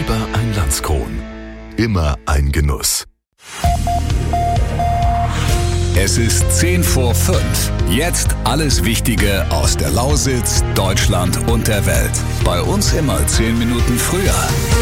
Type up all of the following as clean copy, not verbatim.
Lieber ein Landskron. Immer ein Genuss. Es ist 10:05. Jetzt alles Wichtige aus der Lausitz, Deutschland und der Welt. Bei uns immer 10 Minuten früher.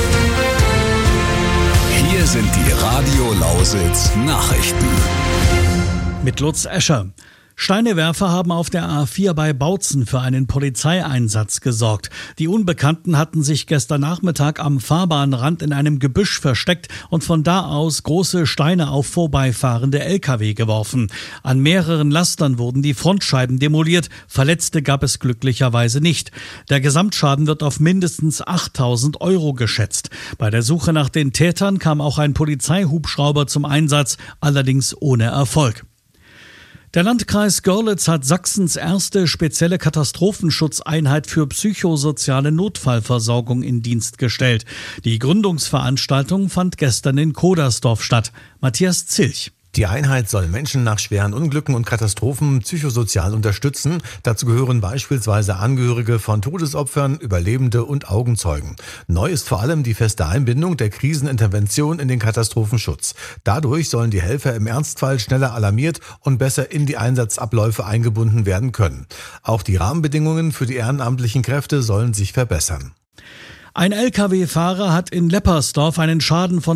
Hier sind die Radio Lausitz Nachrichten. Mit Lutz Escher. Steinewerfer haben auf der A4 bei Bautzen für einen Polizeieinsatz gesorgt. Die Unbekannten hatten sich gestern Nachmittag am Fahrbahnrand in einem Gebüsch versteckt und von da aus große Steine auf vorbeifahrende Lkw geworfen. An mehreren Lastern wurden die Frontscheiben demoliert. Verletzte gab es glücklicherweise nicht. Der Gesamtschaden wird auf mindestens 8.000 € geschätzt. Bei der Suche nach den Tätern kam auch ein Polizeihubschrauber zum Einsatz, allerdings ohne Erfolg. Der Landkreis Görlitz hat Sachsens erste spezielle Katastrophenschutzeinheit für psychosoziale Notfallversorgung in Dienst gestellt. Die Gründungsveranstaltung fand gestern in Kodersdorf statt. Matthias Zilch. Die Einheit soll Menschen nach schweren Unglücken und Katastrophen psychosozial unterstützen. Dazu gehören beispielsweise Angehörige von Todesopfern, Überlebende und Augenzeugen. Neu ist vor allem die feste Einbindung der Krisenintervention in den Katastrophenschutz. Dadurch sollen die Helfer im Ernstfall schneller alarmiert und besser in die Einsatzabläufe eingebunden werden können. Auch die Rahmenbedingungen für die ehrenamtlichen Kräfte sollen sich verbessern. Ein Lkw-Fahrer hat in Leppersdorf einen Schaden von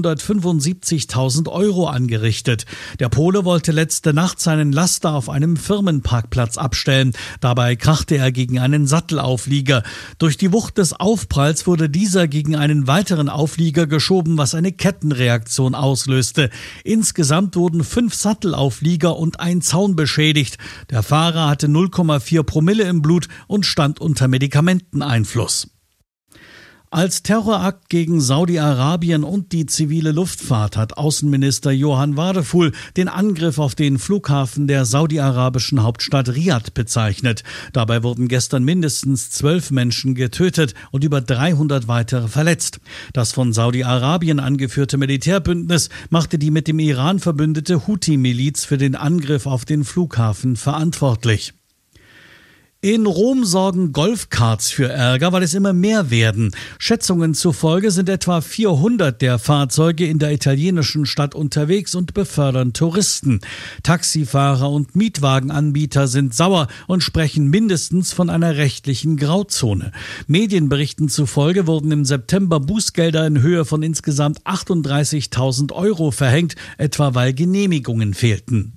175.000 € angerichtet. Der Pole wollte letzte Nacht seinen Laster auf einem Firmenparkplatz abstellen. Dabei krachte er gegen einen Sattelauflieger. Durch die Wucht des Aufpralls wurde dieser gegen einen weiteren Auflieger geschoben, was eine Kettenreaktion auslöste. Insgesamt wurden 5 Sattelauflieger und ein Zaun beschädigt. Der Fahrer hatte 0,4 Promille im Blut und stand unter Medikamenteneinfluss. Als Terrorakt gegen Saudi-Arabien und die zivile Luftfahrt hat Außenminister Johann Wadefuhl den Angriff auf den Flughafen der saudi-arabischen Hauptstadt Riad bezeichnet. Dabei wurden gestern mindestens 12 Menschen getötet und über 300 weitere verletzt. Das von Saudi-Arabien angeführte Militärbündnis machte die mit dem Iran verbündete Houthi-Miliz für den Angriff auf den Flughafen verantwortlich. In Rom sorgen Golfkarts für Ärger, weil es immer mehr werden. Schätzungen zufolge sind etwa 400 der Fahrzeuge in der italienischen Stadt unterwegs und befördern Touristen. Taxifahrer und Mietwagenanbieter sind sauer und sprechen mindestens von einer rechtlichen Grauzone. Medienberichten zufolge wurden im September Bußgelder in Höhe von insgesamt 38.000 € verhängt, etwa weil Genehmigungen fehlten.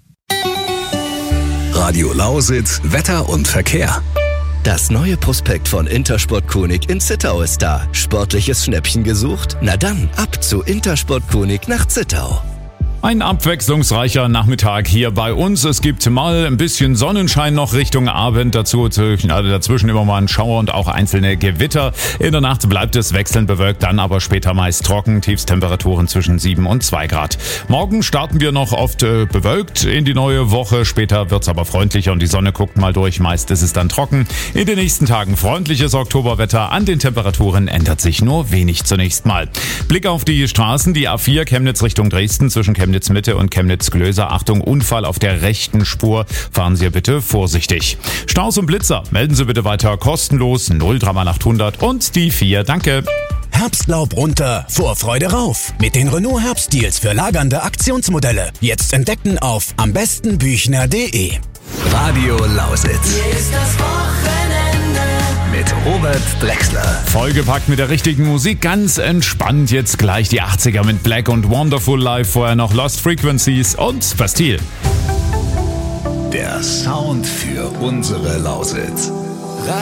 Radio Lausitz, Wetter und Verkehr. Das neue Prospekt von Intersport Konig in Zittau ist da. Sportliches Schnäppchen gesucht? Na dann, ab zu Intersport Konig nach Zittau. Ein abwechslungsreicher Nachmittag hier bei uns. Es gibt mal ein bisschen Sonnenschein noch Richtung Abend. Dazwischen immer mal ein Schauer und auch einzelne Gewitter. In der Nacht bleibt es wechselnd bewölkt, dann aber später meist trocken. Tiefstemperaturen zwischen 7 und 2 Grad. Morgen starten wir noch oft bewölkt in die neue Woche. Später wird's aber freundlicher und die Sonne guckt mal durch. Meist ist es dann trocken. In den nächsten Tagen freundliches Oktoberwetter. An den Temperaturen ändert sich nur wenig zunächst mal. Blick auf die Straßen. Die A4 Chemnitz Richtung Dresden zwischen Chemnitz Mitte und Chemnitz-Glöser. Achtung, Unfall auf der rechten Spur. Fahren Sie bitte vorsichtig. Staus und Blitzer melden Sie bitte weiter kostenlos 03800 und die 4. Danke. Herbstlaub runter, Vorfreude rauf. Mit den Renault Herbstdeals für lagernde Aktionsmodelle. Jetzt entdecken auf ambestenbüchner.de. Radio Lausitz. Hier ist das Wochenende mit Robert Drexler. Vollgepackt mit der richtigen Musik, ganz entspannt. Jetzt gleich die 80er mit Black und Wonderful Live. Vorher noch Lost Frequencies und Bastille. Der Sound für unsere Lausitz.